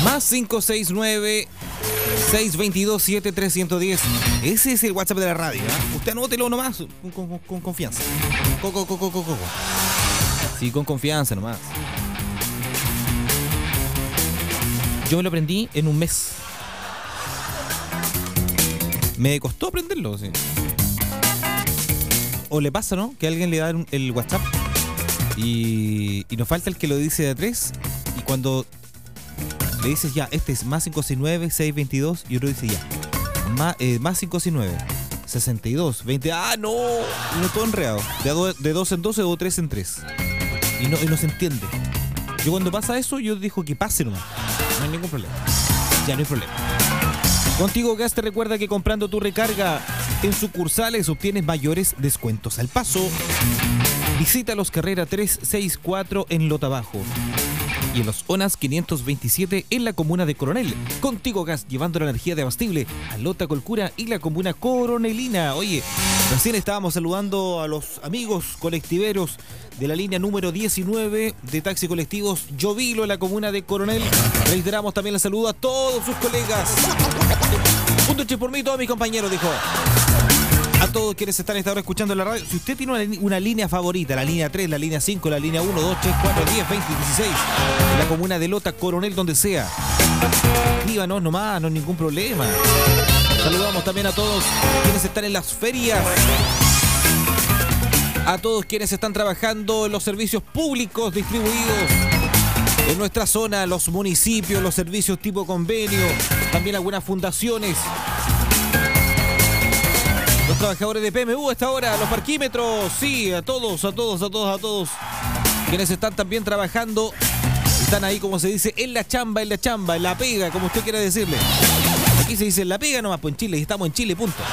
Más 569-622-73110. Ese es el WhatsApp de la radio, ¿eh? Usted anótelo nomás, con confianza. Sí, con confianza nomás. Yo me lo aprendí en un mes. Me costó aprenderlo, sí. O le pasa, ¿no? Que alguien le da el WhatsApp y nos falta el que lo dice de a 3. Y cuando le dices ya, este es más 569-622 y otro dice ya, más 569-62-20. ¡Ah, no! No, todo enredado. De 2 en 2 o 3 en 3. Y no se entiende. Yo cuando pasa eso, yo digo que pase nomás. No hay ningún problema. Ya no hay problema. Contigo Gas te recuerda que comprando tu recarga en sucursales obtienes mayores descuentos al paso. Visita los Carrera 364 en Lota Bajo y en los ONAS 527 en la comuna de Coronel. Contigo Gas, llevando la energía de abastible a Lota Colcura y la comuna coronelina. Oye, recién estábamos saludando a los amigos colectiveros de la línea número 19 de taxi colectivos Llovilo en la comuna de Coronel. Reiteramos también el saludo a todos sus colegas. Un duche por mí y todos mis compañeros, dijo. A todos quienes están esta hora escuchando la radio. Si usted tiene una línea favorita, la línea 3, la línea 5, la línea 1, 2, 3, 4, 10, 20, 16, en la comuna de Lota, Coronel, donde sea, escríbanos nomás, no hay ningún problema. Saludamos también a todos quienes están en las ferias, a todos quienes están trabajando en los servicios públicos distribuidos en nuestra zona, los municipios, los servicios tipo convenio, también algunas fundaciones. Los trabajadores de PMU a esta hora, los parquímetros, sí, a todos. Quienes están también trabajando, están ahí, como se dice, en la chamba, en la pega, como usted quiera decirle. Aquí se dice en la pega nomás, pues en Chile, y estamos en Chile, punto.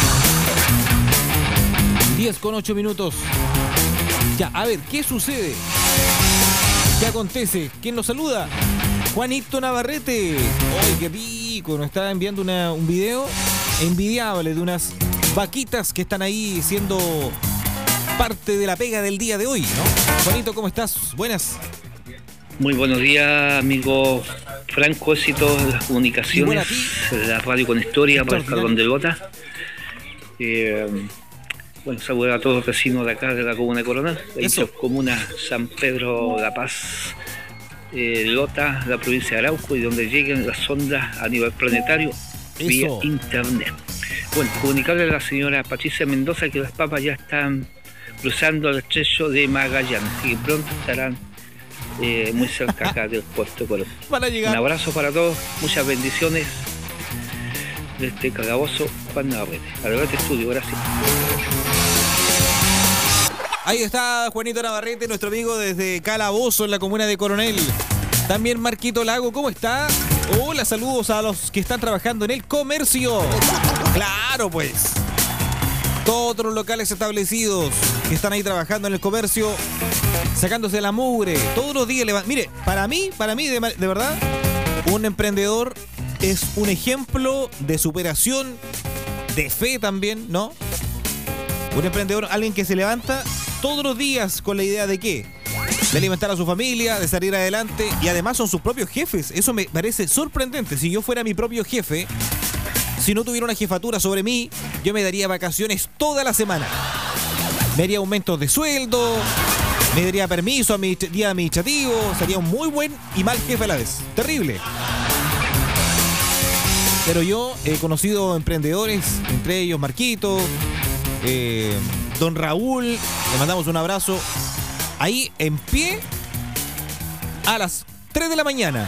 10:08. Ya, a ver, ¿qué sucede? ¿Qué acontece? ¿Quién nos saluda? Juanito Navarrete. ¡Ay, qué pico! Nos está enviando un video envidiable de unas vaquitas que están ahí siendo parte de la pega del día de hoy, ¿no? Juanito, ¿cómo estás? Buenas. Muy buenos días, amigo Franco, éxito en las comunicaciones, la radio con historia para el Cardón de Lota. Bueno, saludos a todos los vecinos de acá de la comuna de Coronel, la comuna San Pedro La Paz, Lota, la provincia de Arauco, y donde lleguen las ondas a nivel planetario vía internet. Bueno, comunicarle a la señora Patricia Mendoza que las papas ya están cruzando el estrecho de Magallanes y que pronto estarán muy cerca acá del puerto de Coronel. Van a llegar. Un abrazo para todos, muchas bendiciones de este calabozo Juan Navarrete. Adelante estudio, gracias. Ahí está Juanito Navarrete, nuestro amigo desde Calabozo en la comuna de Coronel. También Marquito Lago, ¿cómo está? Hola, saludos a los que están trabajando en el comercio. Claro, pues. Todos los locales establecidos que están ahí trabajando en el comercio, sacándose la mugre. Todos los días. Mire, para mí, de verdad, un emprendedor es un ejemplo de superación, de fe también, ¿no? Un emprendedor, alguien que se levanta todos los días con la idea de ¿qué? De alimentar a su familia, de salir adelante, y además son sus propios jefes. Eso me parece sorprendente. Si yo fuera mi propio jefe, si no tuviera una jefatura sobre mí, yo me daría vacaciones toda la semana. Me haría aumentos de sueldo, me daría permiso a mi día administrativo. Sería un muy buen y mal jefe a la vez. Terrible. Pero yo he conocido emprendedores, entre ellos Marquito, don Raúl, le mandamos un abrazo. Ahí en pie a las 3 de la mañana.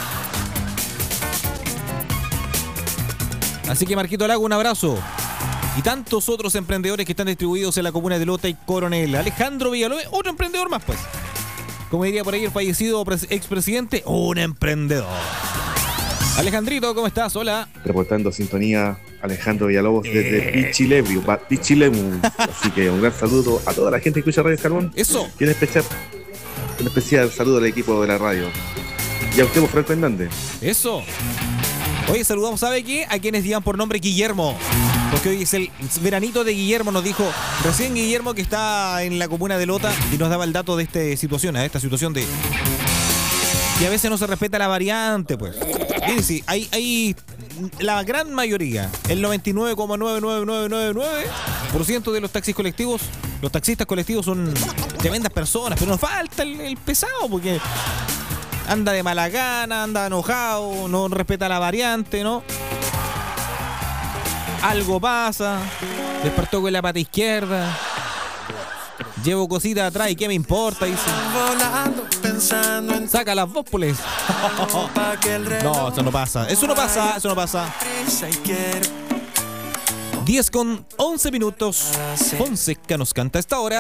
Así que Marquito Lago, un abrazo. Y tantos otros emprendedores que están distribuidos en la comuna de Lota y Coronel. Alejandro Villalobos, otro emprendedor más, pues. Como diría por ahí el fallecido expresidente, un emprendedor. Alejandrito, ¿cómo estás? Hola. Reportando sintonía, Alejandro Villalobos desde Pichilemu. Así que un gran saludo a toda la gente que escucha Radio Carbón. Eso. Y en especial saludo al equipo de la radio. Y a usted, Franco Hernández. Eso. Oye, saludamos, ¿sabe qué? A quienes llevan por nombre Guillermo. Porque hoy es el veranito de Guillermo, nos dijo recién Guillermo, que está en la comuna de Lota, y nos daba el dato de esta situación de Y a veces no se respeta la variante, pues. Mire, sí, hay la gran mayoría, el 99,99999% de los taxis colectivos, los taxistas colectivos son tremendas personas, pero nos falta el pesado, porque anda de mala gana, anda enojado, no respeta la variante, ¿no? Algo pasa, despertó con la pata izquierda, llevo cositas atrás y qué me importa, dice. Saca las dos, pues. No, eso no pasa. Eso no pasa. 10:11 minutos. Fonseca nos canta a esta hora.